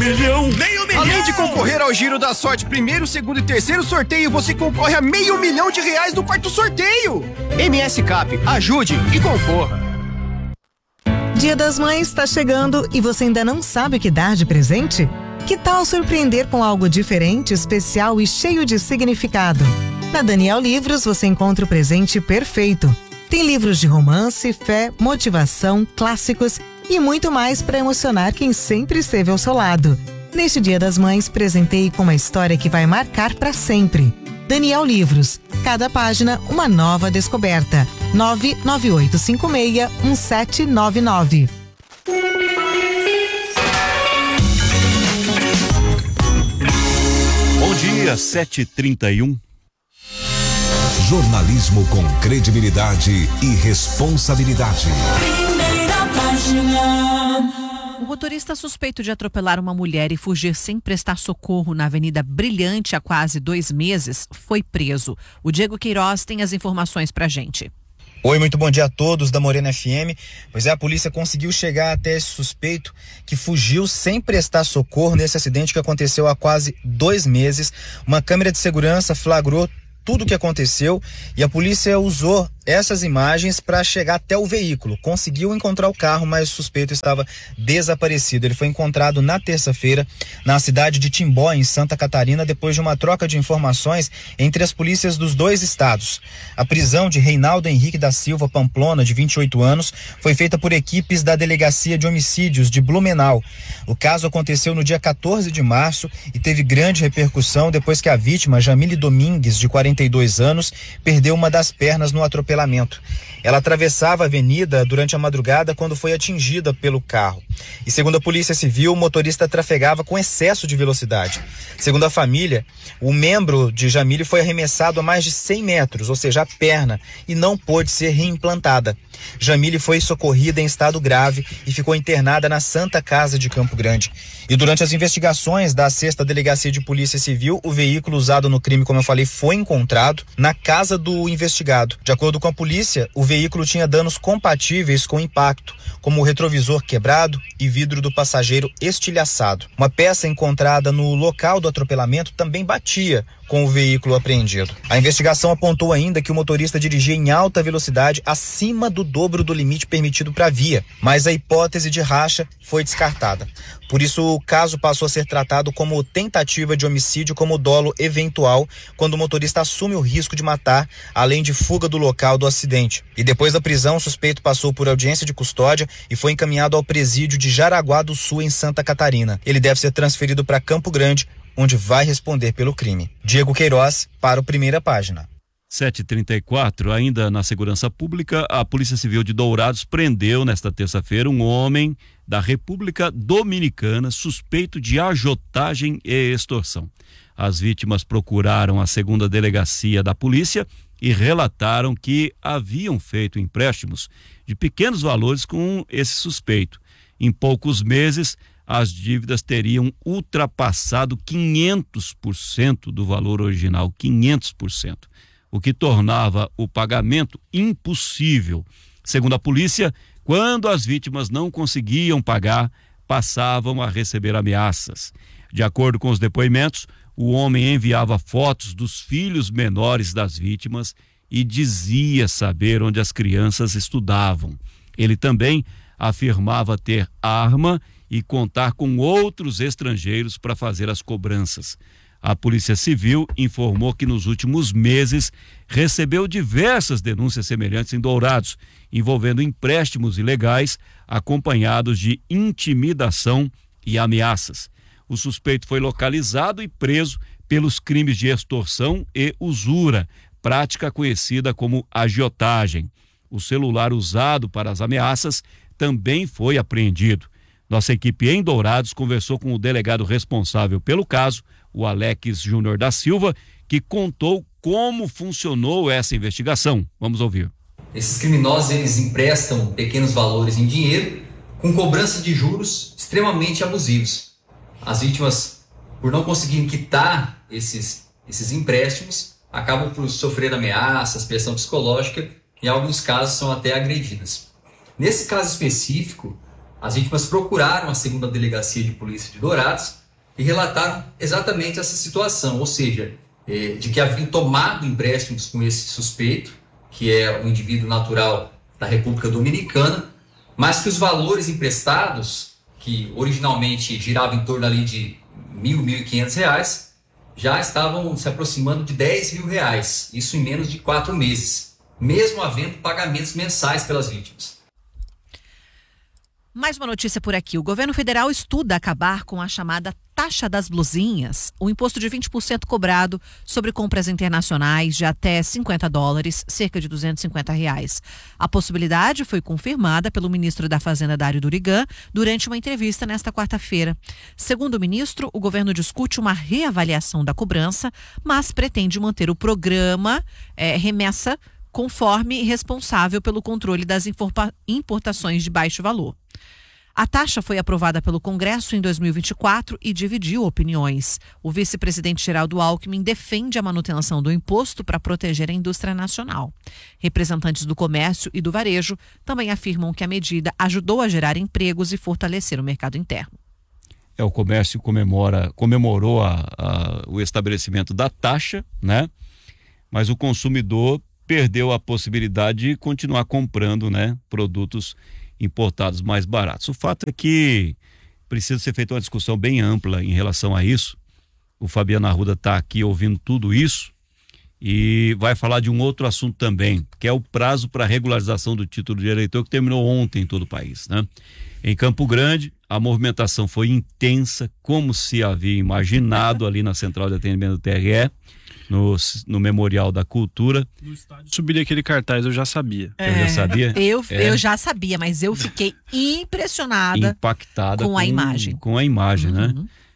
milhão! Meio milhão! Além de concorrer ao Giro da Sorte primeiro, segundo e terceiro sorteio, você concorre a R$500 mil no quarto sorteio. MS Cap, ajude e concorra. Dia das Mães está chegando e você ainda não sabe o que dar de presente? Que tal surpreender com algo diferente, especial e cheio de significado? Na Daniel Livros você encontra o presente perfeito. Tem livros de romance, fé, motivação, clássicos e muito mais para emocionar quem sempre esteve ao seu lado. Neste Dia das Mães, presenteie com uma história que vai marcar para sempre. Daniel Livros. Cada página, uma nova descoberta. 998561799. Bom dia, 7h31. Jornalismo com credibilidade e responsabilidade. Primeira página. O motorista suspeito de atropelar uma mulher e fugir sem prestar socorro na Avenida Brilhante há quase 2 meses foi preso. O Diego Queiroz tem as informações pra gente. Oi, muito bom dia a todos da Morena FM. Pois é, a polícia conseguiu chegar até esse suspeito que fugiu sem prestar socorro nesse acidente que aconteceu há quase 2 meses. Uma câmera de segurança flagrou tudo o que aconteceu e a polícia usou essas imagens para chegar até o veículo. Conseguiu encontrar o carro, mas o suspeito estava desaparecido. Ele foi encontrado na terça-feira na cidade de Timbó, em Santa Catarina, depois de uma troca de informações entre as polícias dos 2 estados. A prisão de Reinaldo Henrique da Silva Pamplona, de 28 anos, foi feita por equipes da Delegacia de Homicídios de Blumenau. O caso aconteceu no dia 14 de março e teve grande repercussão depois que a vítima, Jamile Domingues, de 42 anos, perdeu uma das pernas no atropelamento. Ela atravessava a avenida durante a madrugada quando foi atingida pelo carro. E segundo a Polícia Civil, o motorista trafegava com excesso de velocidade. Segundo a família, o membro de Jamile foi arremessado a mais de 100 metros, ou seja, a perna, e não pôde ser reimplantada. Jamile foi socorrida em estado grave e ficou internada na Santa Casa de Campo Grande. E durante as investigações da 6ª Delegacia de Polícia Civil, o veículo usado no crime, como eu falei, foi encontrado na casa do investigado. De acordo com a polícia, o veículo tinha danos compatíveis com o impacto, como o retrovisor quebrado e vidro do passageiro estilhaçado. Uma peça encontrada no local do atropelamento também batia com o veículo apreendido. A investigação apontou ainda que o motorista dirigia em alta velocidade acima do dobro do limite permitido para a via, mas a hipótese de racha foi descartada. Por isso, o caso passou a ser tratado como tentativa de homicídio como dolo eventual, quando o motorista assume o risco de matar, além de fuga do local do acidente. E depois da prisão, o suspeito passou por audiência de custódia e foi encaminhado ao presídio de Jaraguá do Sul, em Santa Catarina. Ele deve ser transferido para Campo Grande, onde vai responder pelo crime. Diego Queiroz, para o Primeira Página. 7h34, ainda na segurança pública, a Polícia Civil de Dourados prendeu nesta terça-feira um homem da República Dominicana suspeito de agiotagem e extorsão. As vítimas procuraram a 2ª Delegacia da Polícia e relataram que haviam feito empréstimos de pequenos valores com esse suspeito. Em poucos meses, as dívidas teriam ultrapassado 500% do valor original, 500%, o que tornava o pagamento impossível. Segundo a polícia, quando as vítimas não conseguiam pagar, passavam a receber ameaças. De acordo com os depoimentos, o homem enviava fotos dos filhos menores das vítimas e dizia saber onde as crianças estudavam. Ele também afirmava ter arma e contar com outros estrangeiros para fazer as cobranças. A Polícia Civil informou que nos últimos meses recebeu diversas denúncias semelhantes em Dourados, envolvendo empréstimos ilegais acompanhados de intimidação e ameaças. O suspeito foi localizado e preso pelos crimes de extorsão e usura, prática conhecida como agiotagem. O celular usado para as ameaças também foi apreendido. Nossa equipe em Dourados conversou com o delegado responsável pelo caso, o Alex Júnior da Silva, que contou como funcionou essa investigação. Vamos ouvir. Esses criminosos, eles emprestam pequenos valores em dinheiro com cobrança de juros extremamente abusivos. As vítimas, por não conseguirem quitar esses empréstimos, acabam por sofrer ameaças, pressão psicológica e em alguns casos são até agredidas. Nesse caso específico, as vítimas procuraram a 2ª Delegacia de Polícia de Dourados e relataram exatamente essa situação, ou seja, de que haviam tomado empréstimos com esse suspeito, que é um indivíduo natural da República Dominicana, mas que os valores emprestados, que originalmente giravam em torno ali de R$ 1.500, já estavam se aproximando de R$ 10.000, isso em menos de 4 meses, mesmo havendo pagamentos mensais pelas vítimas. Mais uma notícia por aqui. O governo federal estuda acabar com a chamada taxa das blusinhas, o imposto de 20% cobrado sobre compras internacionais de até $50, cerca de R$250. A possibilidade foi confirmada pelo ministro da Fazenda, Dário Durigan, durante uma entrevista nesta quarta-feira. Segundo o ministro, o governo discute uma reavaliação da cobrança, mas pretende manter o programa remessa conforme responsável pelo controle das importações de baixo valor. A taxa foi aprovada pelo Congresso em 2024 e dividiu opiniões. O vice-presidente Geraldo Alckmin defende a manutenção do imposto para proteger a indústria nacional. Representantes do comércio e do varejo também afirmam que a medida ajudou a gerar empregos e fortalecer o mercado interno. O comércio comemorou o estabelecimento da taxa, né? Mas o consumidor perdeu a possibilidade de continuar comprando, né, produtos importados mais baratos. O fato é que precisa ser feita uma discussão bem ampla em relação a isso. O Fabiano Arruda está aqui ouvindo tudo isso e vai falar de um outro assunto também, que é o prazo para regularização do título de eleitor, que terminou ontem em todo o país, né? Em Campo Grande, a movimentação foi intensa, como se havia imaginado ali na central de atendimento do TRE, no Memorial da Cultura. No estádio subiria aquele cartaz, eu já sabia. Eu já sabia? Eu já sabia, mas eu fiquei impactada com a imagem. Com a imagem, né?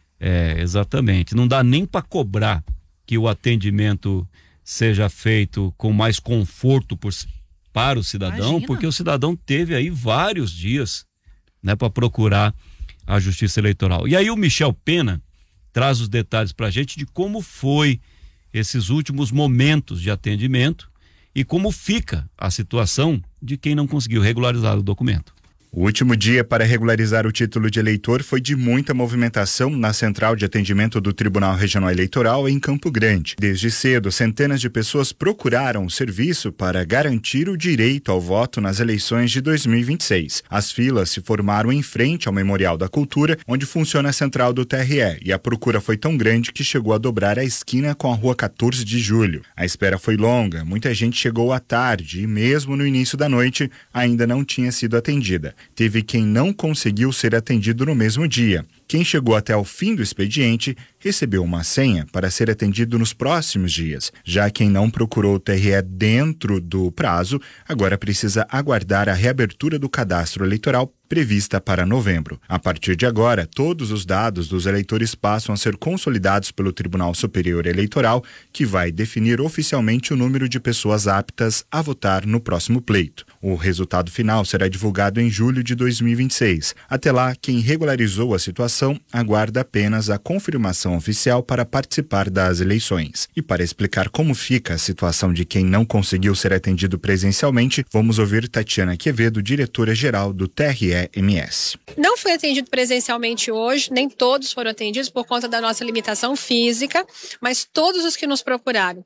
Exatamente. Não dá nem para cobrar que o atendimento seja feito com mais conforto para o cidadão, Imagina. Porque o cidadão teve aí vários dias, né, para procurar a Justiça Eleitoral. E aí o Michel Pena traz os detalhes para a gente de como foi esses últimos momentos de atendimento e como fica a situação de quem não conseguiu regularizar o documento. O último dia para regularizar o título de eleitor foi de muita movimentação na central de atendimento do Tribunal Regional Eleitoral em Campo Grande. Desde cedo, centenas de pessoas procuraram o serviço para garantir o direito ao voto nas eleições de 2026. As filas se formaram em frente ao Memorial da Cultura, onde funciona a central do TRE, e a procura foi tão grande que chegou a dobrar a esquina com a Rua 14 de Julho. A espera foi longa, muita gente chegou à tarde e mesmo no início da noite ainda não tinha sido atendida. Teve quem não conseguiu ser atendido no mesmo dia. Quem chegou até o fim do expediente recebeu uma senha para ser atendido nos próximos dias. Já quem não procurou o TRE dentro do prazo, agora precisa aguardar a reabertura do cadastro eleitoral prevista para novembro. A partir de agora, todos os dados dos eleitores passam a ser consolidados pelo Tribunal Superior Eleitoral, que vai definir oficialmente o número de pessoas aptas a votar no próximo pleito. O resultado final será divulgado em julho de 2026. Até lá, quem regularizou a situação aguarda apenas a confirmação oficial para participar das eleições. E para explicar como fica a situação de quem não conseguiu ser atendido presencialmente, vamos ouvir Tatiana Quevedo, diretora-geral do TRE-MS. Não fui atendido presencialmente hoje, nem todos foram atendidos por conta da nossa limitação física, mas todos os que nos procuraram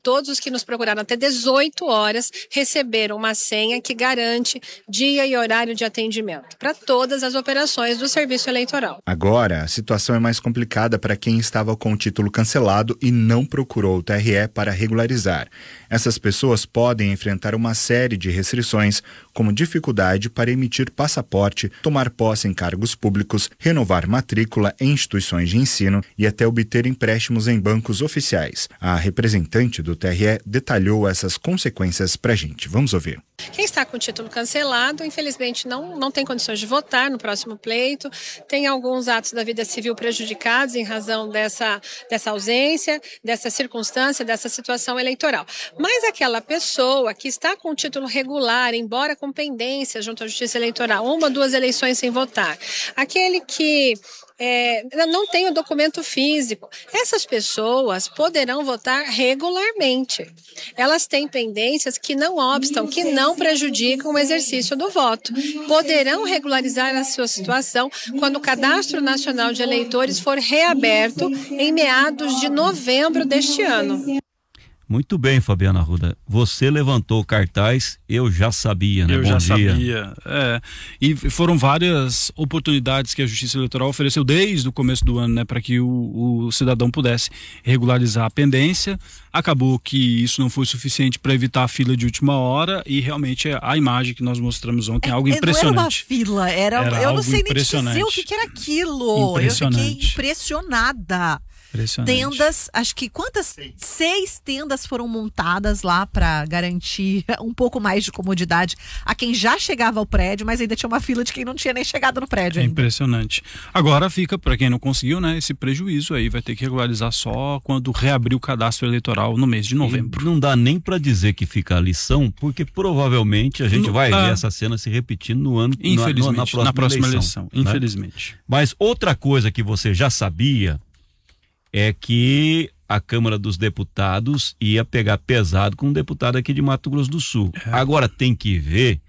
até 18 horas, receberam uma senha que garante dia e horário de atendimento para todas as operações do serviço eleitoral. Agora, a situação é mais complicada para quem estava com o título cancelado e não procurou o TRE para regularizar. Essas pessoas podem enfrentar uma série de restrições, como dificuldade para emitir passaporte, tomar posse em cargos públicos, renovar matrícula em instituições de ensino e até obter empréstimos em bancos oficiais. A representante do TRE detalhou essas consequências para a gente. Vamos ouvir. Quem está com o título cancelado, infelizmente, não tem condições de votar no próximo pleito, tem alguns atos da vida civil prejudicados em razão dessa ausência, dessa circunstância, dessa situação eleitoral. Mas aquela pessoa que está com o título regular, embora com com pendência junto à Justiça Eleitoral, 1 ou 2 eleições sem votar. Aquele que não tem o documento físico. Essas pessoas poderão votar regularmente. Elas têm pendências que não obstam, que não prejudicam o exercício do voto. Poderão regularizar a sua situação quando o Cadastro Nacional de Eleitores for reaberto em meados de novembro deste ano. Muito bem, Fabiana Arruda. Você levantou o cartaz, eu já sabia, né? Eu Bom já dia. sabia. E foram várias oportunidades que a Justiça Eleitoral ofereceu desde o começo do ano, né, para que o cidadão pudesse regularizar a pendência. Acabou que isso não foi suficiente para evitar a fila de última hora e realmente a imagem que nós mostramos ontem é algo impressionante. Não era uma fila, eu não sei nem dizer o que era aquilo. Eu fiquei impressionada. Tendas, acho que quantas? 6 tendas foram montadas lá para garantir um pouco mais de comodidade a quem já chegava ao prédio, mas ainda tinha uma fila de quem não tinha nem chegado no prédio ainda. Impressionante. Agora fica, para quem não conseguiu, né, esse prejuízo aí, vai ter que regularizar só quando reabrir o cadastro eleitoral no mês de novembro. E não dá nem para dizer que fica a lição, porque provavelmente a gente vai ver essa cena se repetindo no ano, na próxima eleição, né? Infelizmente. Mas outra coisa que você já sabia é que a Câmara dos Deputados ia pegar pesado com um deputado aqui de Mato Grosso do Sul. Agora tem que ver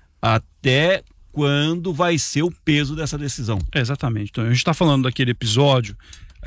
até quando vai ser o peso dessa decisão. Exatamente. Então a gente está falando daquele episódio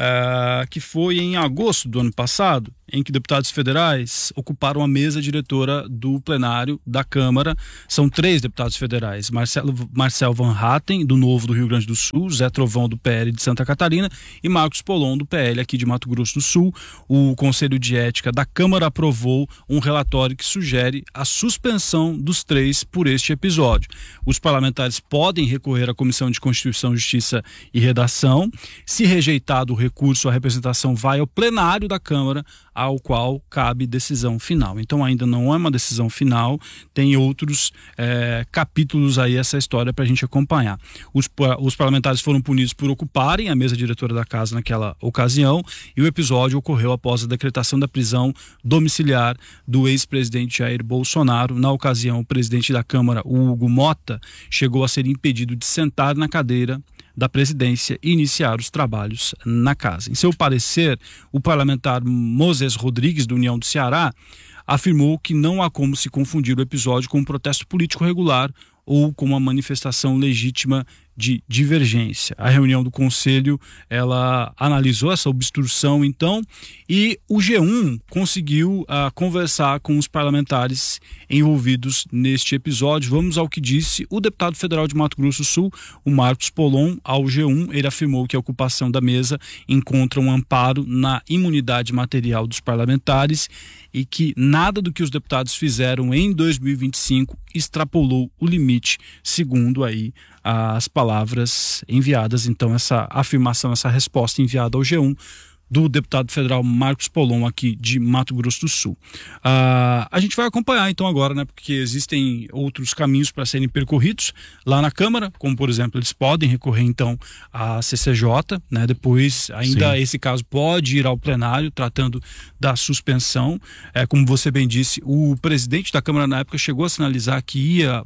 que foi em agosto do ano passado, em que deputados federais ocuparam a mesa diretora do plenário da Câmara. São 3 deputados federais: Marcel Van Hatten, do Novo do Rio Grande do Sul, Zé Trovão, do PL de Santa Catarina, e Marcos Polon, do PL aqui de Mato Grosso do Sul. O Conselho de Ética da Câmara aprovou um relatório que sugere a suspensão dos 3 por este episódio. Os parlamentares podem recorrer à Comissão de Constituição, Justiça e Redação. Se rejeitado o recurso, a representação vai ao plenário da Câmara, ao qual cabe decisão final. Então ainda não é uma decisão final, tem outros capítulos aí essa história para a gente acompanhar. Os parlamentares foram punidos por ocuparem a mesa diretora da casa naquela ocasião, e o episódio ocorreu após a decretação da prisão domiciliar do ex-presidente Jair Bolsonaro. Na ocasião, o presidente da Câmara, o Hugo Mota, chegou a ser impedido de sentar na cadeira da presidência e iniciar os trabalhos na casa. Em seu parecer, o parlamentar Moisés Rodrigues, do União do Ceará, afirmou que não há como se confundir o episódio com um protesto político regular ou com uma manifestação legítima de divergência. A reunião do Conselho, ela analisou essa obstrução, então, e o G1 conseguiu conversar com os parlamentares envolvidos neste episódio. Vamos ao que disse o deputado federal de Mato Grosso do Sul, o Marcos Polon, ao G1. Ele afirmou que a ocupação da mesa encontra um amparo na imunidade material dos parlamentares e que nada do que os deputados fizeram em 2025 extrapolou o limite, segundo aí as palavras enviadas. Então, essa afirmação, essa resposta enviada ao G1 do deputado federal Marcos Polon, aqui de Mato Grosso do Sul. A gente vai acompanhar então agora, né, porque existem outros caminhos para serem percorridos lá na Câmara, como por exemplo, eles podem recorrer então à CCJ, né, depois ainda Sim. Esse caso pode ir ao plenário tratando da suspensão. Como você bem disse, o presidente da Câmara na época chegou a sinalizar que ia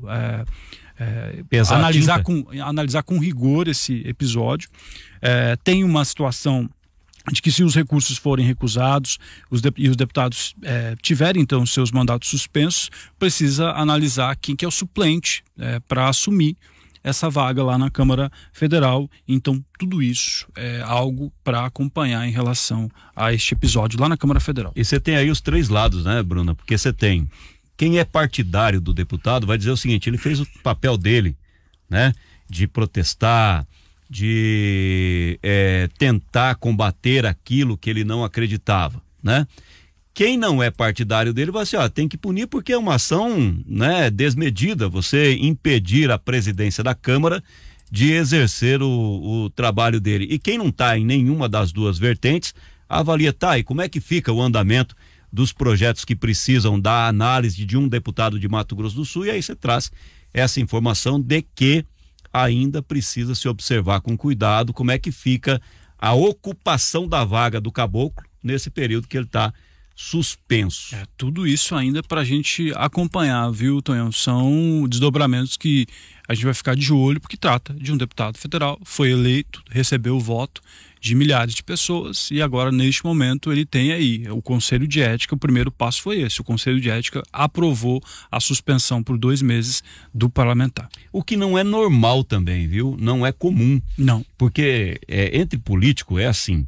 analisar com rigor esse episódio. Tem uma situação de que, se os recursos forem recusados e os deputados tiverem então seus mandatos suspensos, precisa analisar quem que é o suplente para assumir essa vaga lá na Câmara Federal. Então tudo isso é algo para acompanhar em relação a este episódio lá na Câmara Federal. E você tem aí os 3 lados, né, Bruna? Porque você tem quem é partidário do deputado, vai dizer o seguinte: ele fez o papel dele, né, de protestar, de tentar combater aquilo que ele não acreditava, né? Quem não é partidário dele vai assim, tem que punir porque é uma ação, né, desmedida, você impedir a presidência da Câmara de exercer o trabalho dele. E quem não está em nenhuma das duas vertentes, avalia, e como é que fica o andamento dos projetos que precisam da análise de um deputado de Mato Grosso do Sul, e aí você traz essa informação de que ainda precisa se observar com cuidado como é que fica a ocupação da vaga do caboclo nesse período que ele está suspenso. Tudo isso ainda para a gente acompanhar, viu, Tonhão? São desdobramentos que a gente vai ficar de olho, porque trata de um deputado federal, foi eleito, recebeu o voto de milhares de pessoas e agora, neste momento, ele tem aí o Conselho de Ética. O primeiro passo foi esse: o Conselho de Ética aprovou a suspensão por 2 meses do parlamentar. O que não é normal também, viu? Não é comum. Não. Porque entre político é assim.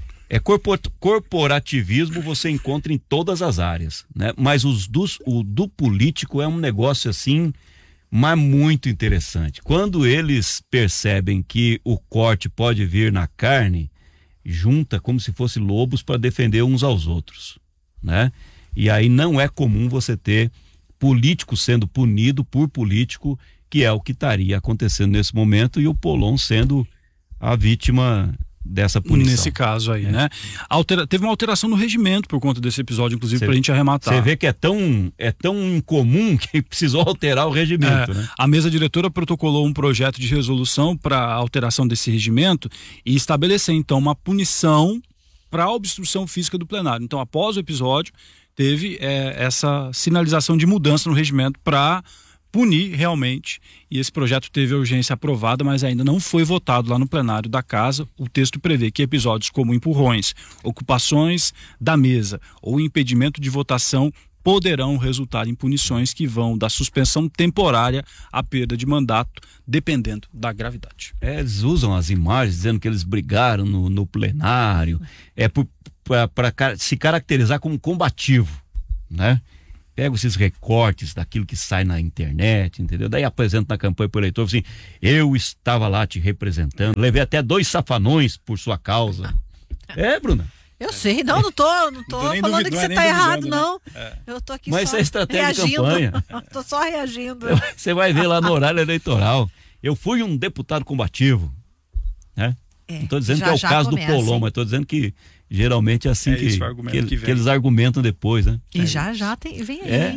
Corporativismo você encontra em todas as áreas, né? Mas o do político é um negócio assim, mas muito interessante. Quando eles percebem que o corte pode vir na carne, junta como se fosse lobos para defender uns aos outros, né? E aí não é comum você ter político sendo punido por político, que é o que estaria acontecendo nesse momento, e o Polon sendo a vítima dessa punição. Nesse caso aí, né? Teve uma alteração no regimento por conta desse episódio, inclusive, pra gente arrematar. Você vê que é tão incomum que precisou alterar o regimento, né? A mesa diretora protocolou um projeto de resolução para alteração desse regimento e estabelecer, então, uma punição para a obstrução física do plenário. Então, após o episódio, teve essa sinalização de mudança no regimento para punir realmente, e esse projeto teve a urgência aprovada, mas ainda não foi votado lá no plenário da casa. O texto prevê que episódios como empurrões, ocupações da mesa ou impedimento de votação poderão resultar em punições que vão da suspensão temporária à perda de mandato, dependendo da gravidade. Eles usam as imagens dizendo que eles brigaram no plenário, para se caracterizar como combativo, né? Pega esses recortes daquilo que sai na internet, entendeu? Daí apresenta na campanha pro eleitor assim: eu estava lá te representando, levei até 2 safanões por sua causa. Bruna? Eu sei, não tô falando que você tá errado, não. Eu tô aqui mas só é estratégia reagindo. de campanha. Tô só reagindo. Você vai ver lá no horário eleitoral. Eu fui um deputado combativo, né? Não tô dizendo que é o caso do Polon, mas tô dizendo que geralmente é assim que eles argumentam depois, né? E já vem aí.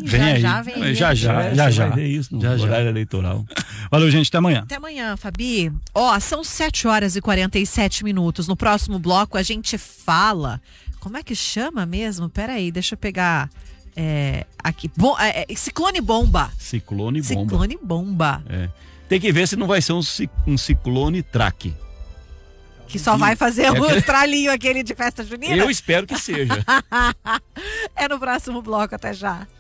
Já vai ver isso no horário eleitoral. Valeu, gente, até amanhã. Até amanhã, Fabi. São 7h47. No próximo bloco a gente fala, como é que chama mesmo? Peraí, deixa eu pegar aqui. Ciclone bomba. Ciclone bomba. Tem que ver se não vai ser um ciclone traque. Que só vai fazer o estralinho aquele de festa junina? Eu espero que seja. É no próximo bloco, até já.